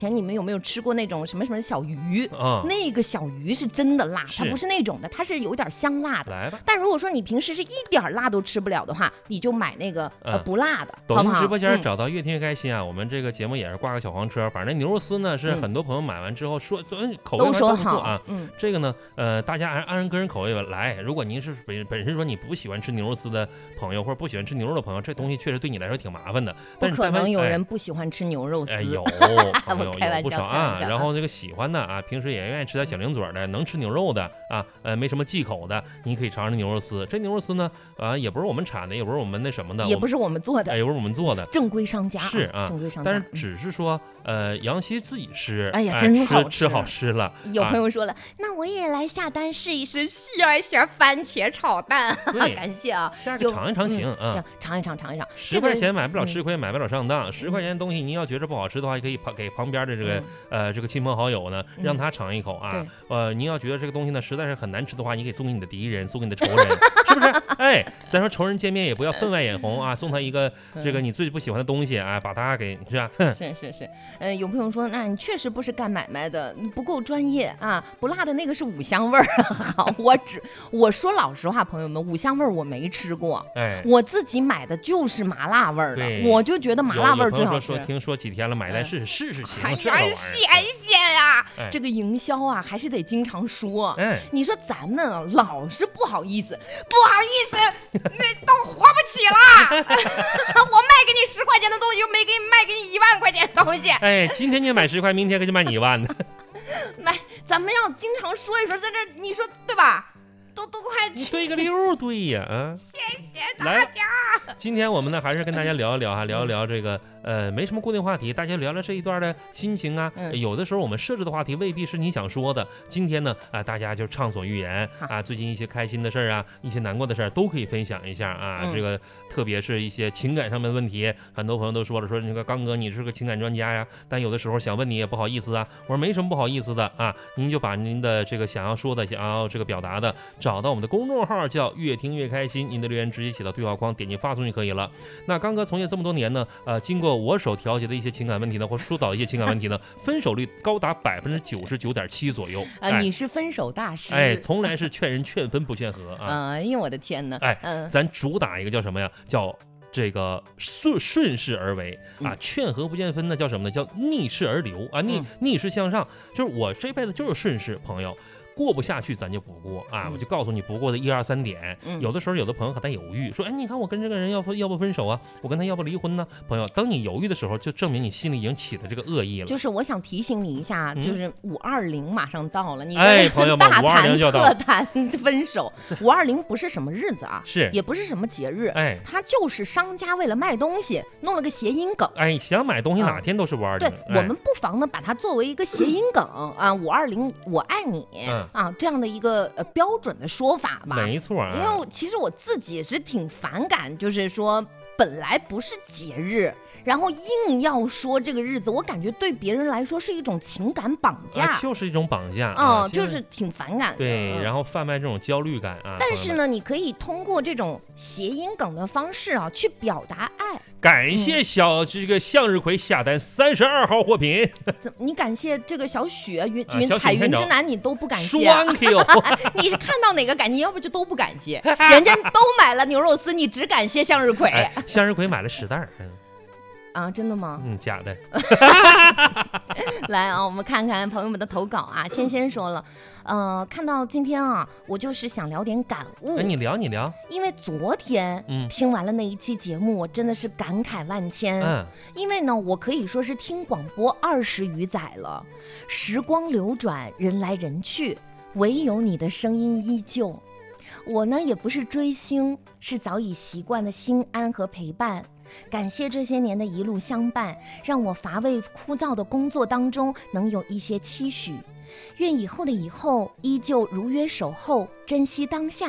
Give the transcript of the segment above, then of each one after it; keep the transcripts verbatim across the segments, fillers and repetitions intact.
前你们有没有吃过那种什么什么小鱼？嗯，那个小鱼是真的辣，它不是那种的，它是有点香辣的。 来吧。 但如果说你平时是一点辣都吃不了的话，你就买那个、嗯、呃不辣的。 抖音直播间找到越听越开心啊！嗯、我们这个节目也是挂个小黄车，反正牛肉丝呢是很多朋友买完之后说，嗯，口味都说好啊。 嗯， 这个呢，呃，大家按按个人口味来。如果您是本本身说你不喜欢吃牛肉丝的朋友，或者不喜欢吃牛肉的朋友，这东西确实对你来说挺麻烦的。 不可能有人不喜欢吃牛肉丝。 哎，有朋友有不少啊。然后这个喜欢的啊，平时也愿意吃点小零嘴的，能吃牛肉的啊，呃，没什么忌口的，你可以尝尝牛肉丝。这牛肉丝呢，啊、呃，也不是我们产的，也不是我们那什么的， 也不是我们做的， 哎，也不是我们做的， 正规商家是啊， 正规商家。 但是只是说，呃，杨希自己吃， 哎呀，真好吃，吃好吃了。 有朋友说了，啊、那我也来下单试一试，试一下番茄炒蛋。感谢啊， 下个尝一尝行啊， 行，尝一尝，尝一尝。 十块钱买不了吃亏，买不了上当。十块钱的东西，您要觉着不好吃的话，也可以给旁边的这个呃这个亲朋好友呢，让他尝一口啊。呃，您要觉得这个东西呢实在是很难吃的话，你可以送给你的敌人，送给你的仇人，是不是？哎，咱说仇人见面也不要分外眼红啊，送他一个这个你最不喜欢的东西啊，把他给是吧？ 是是是，呃，有朋友说，那你确实不是干买卖的，你不够专业啊。不辣的那个是五香味儿。好，我只我说老实话，朋友们，五香味儿我没吃过， 哎， 我自己买的就是麻辣味儿的，我就觉得麻辣味儿最好吃。 说听说几天了，买来试试试试行，这玩意儿。谢谢呀，哎，这个营销啊，还是得经常说。哎，你说咱们啊，老是不好意思，不好意思，那都活不起了。我卖给你十块钱的东西，又没给你卖给你一万块钱的东西。 哎，今天你买十块，明天可就卖你一万的。 买，咱们要经常说一说，在这你说对吧？都都快你对个溜，对呀啊！ 谢谢大家。 今天我们呢还是跟大家聊一聊哈，聊一聊这个呃没什么固定话题，大家聊聊这一段的心情啊。嗯、有的时候我们设置的话题未必是你想说的。今天呢啊、呃，大家就畅所欲言啊，最近一些开心的事儿啊，一些难过的事儿都可以分享一下啊。嗯、这个特别是一些情感上面的问题，很多朋友都说了，说那个刚哥你是个情感专家呀，但有的时候想问你也不好意思啊。我说没什么不好意思的啊，您就把您的这个想要说的、想要这个表达的。找到我们的公众号叫越听越开心，您的留言直接写到对话框，点击发送就可以了。那刚哥从业这么多年呢，呃，经过我手调节的一些情感问题呢，或疏导一些情感问题呢，分手率高达百分之九十九点七左右。 啊、呃，你是分手大师， 哎，从来是劝人劝分不劝和啊。 啊、呃，哎呦我的天哪！ 哎，嗯、呃，咱主打一个叫什么呀？叫这个顺顺势而为啊，劝和不劝分呢，叫什么呢？叫逆势而流啊，逆逆势向上，就是我这辈子就是顺势，朋友。过不下去咱就不过啊、嗯！我就告诉你不过的一二三点。嗯、有的时候有的朋友还在犹豫，说：“哎，你看我跟这个人要不要不分手啊？我跟他要不离婚呢？”朋友，当你犹豫的时候，就证明你心里已经起了这个恶意了。 就是我想提醒你一下，嗯、就是五二零马上到了，你哎，朋友们，五二零就到特谈分手。五二零不是什么日子啊， 是也不是什么节日， 哎， 它就是商家为了卖东西弄了个谐音梗。 哎，想买东西哪天都是五二零。 对、哎，我们不妨呢把它作为一个谐音梗啊，五二零我爱你、嗯、啊这样的一个。一个呃标准的说法吧， 没错、啊。 因为其实我自己也是挺反感，就是说本来不是节日，然后硬要说这个日子，我感觉对别人来说是一种情感绑架， 啊、就是一种绑架啊、 呃， 就是挺反感的。 对，然后贩卖这种焦虑感啊。 但是呢，你可以通过这种谐音梗的方式啊，去表达爱。 感谢小、嗯、这个向日葵下单三十二号货品。 怎么？你感谢这个小雪云云、啊、彩云之南，你都不感谢、 啊？双 Q， 你是看到哪个感？你要不就都不感谢，人家都买了牛肉丝，你只感谢向日葵。 哎、向日葵买了十袋。嗯啊，真的吗？ 嗯，假的。 来啊，我们看看朋友们的投稿啊。仙仙说了，呃，看到今天啊，我就是想聊点感悟。 哎，你聊，你聊。 因为昨天，嗯，听完了那一期节目，我真的是感慨万千。嗯，因为呢，我可以说是听广播二十余载了，时光流转，人来人去，唯有你的声音依旧。我呢，也不是追星，是早已习惯的心安和陪伴。感谢这些年的一路相伴，让我乏味枯燥的工作当中能有一些期许。愿以后的以后依旧如约守候，珍惜当下。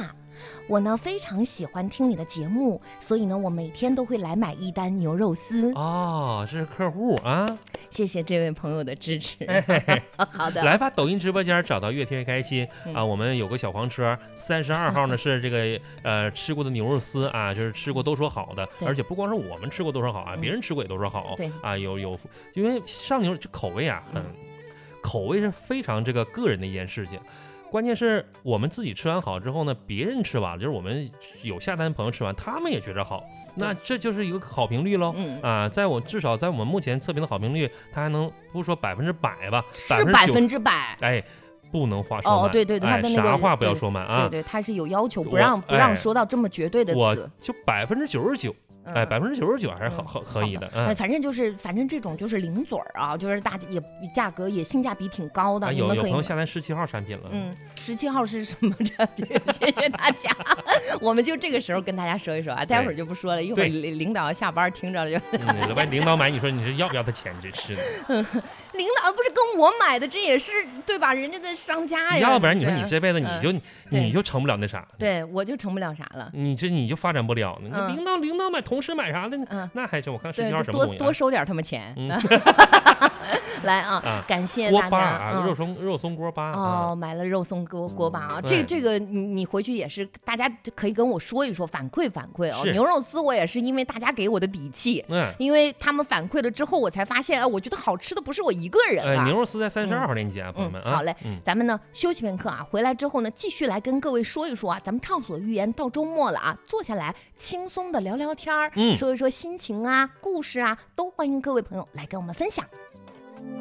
我呢非常喜欢听你的节目，所以呢我每天都会来买一单牛肉丝。 哦，这是客户啊， 谢谢这位朋友的支持。好的， 来吧，抖音直播间找到越听越开心、嗯、啊！我们有个小黄车，三十二号呢是这个呃吃过的牛肉丝啊，就是吃过都说好的，而且不光是我们吃过都说好啊，别人吃过也都说好。对啊，有有，因为上牛这口味啊，很、嗯、口味是非常这个个人的一件事情。关键是我们自己吃完好之后呢，别人吃完了，就是我们有下单的朋友吃完，他们也觉得好，那这就是一个好评率喽。嗯啊，在我至少在我们目前测评的好评率，它还能不说百分之百吧， 是百分之百。 哎。不能话说满， 哦，对对对，他的那个啥话不要说满啊， 对对，他是有要求，不让不让说到这么绝对的词， 我就百分之九十九，哎，百分之九十九还是好好可以的， 哎，反正就是反正这种就是零嘴儿啊，就是大家也价格也性价比挺高的， 有有朋友下单十七号产品了， 嗯，十七号是什么产品？谢谢大家，我们就这个时候跟大家说一说啊，待会儿就不说了，一会儿领导下班听着了就， 老外领导买，你说你是要不要他钱？真是的， 领导不是跟我买的，这也是对吧？人家的商家呀。 要不然你说你这辈子你就你就成不了那啥， 对我就成不了啥了， 你这你就发展不了。嗯、领导领导买同事买啥的，嗯、那还是我看十七号什么东西、啊， 多多收点他们钱。嗯、来啊，啊感谢大家。 锅巴啊，嗯、肉松肉松锅巴哦，买了肉松锅锅巴啊，嗯、这这个你你回去也是，大家可以跟我说一说，反馈反馈哦。牛肉丝我也是因为大家给我的底气，嗯，因为他们反馈了之后，我才发现，哎，我觉得好吃的不是我一个人啊。哎、牛肉丝在三十二号链接啊，嗯、朋友们啊。 好嘞，嗯、咱们呢休息片刻啊，回来之后呢，继续来跟各位说一说啊，咱们畅所欲言，到周末了啊，坐下来轻松的聊聊天儿，嗯，说一说心情啊、故事啊，都欢迎各位朋友来跟我们分享。